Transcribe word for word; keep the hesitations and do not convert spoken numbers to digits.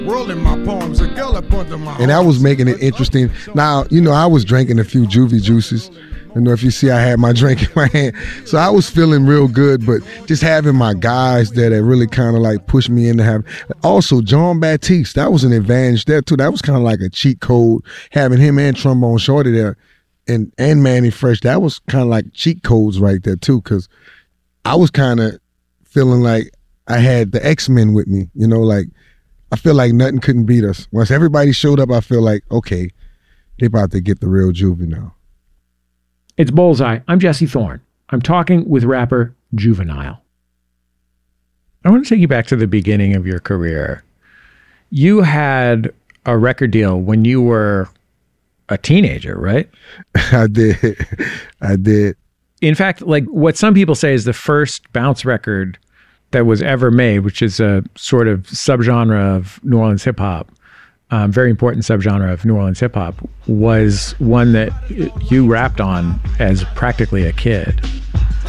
World in my palms, a girl up under my and that was making it interesting. Now, you know, I was drinking a few juvie juices. You know, if you see, I had my drink in my hand. So I was feeling real good, but just having my guys there that really kind of like pushed me into having. Also, John Baptiste, that was an advantage there too. That was kind of like a cheat code, having him and Trombone Shorty there, and, and Manny Fresh. That was kind of like cheat codes right there too, because I was kind of feeling like I had the X-Men with me, you know, like, I feel like nothing couldn't beat us. Once everybody showed up, I feel like, okay, they about to get the real Juvie now. It's Bullseye. I'm Jesse Thorne. I'm talking with rapper Juvenile. I want to take you back to the beginning of your career. You had a record deal when you were a teenager, right? I did. I did. In fact, like what some people say is the first bounce record that was ever made, which is a sort of subgenre of New Orleans hip hop, um, very important subgenre of New Orleans hip hop, was one that you rapped on as practically a kid.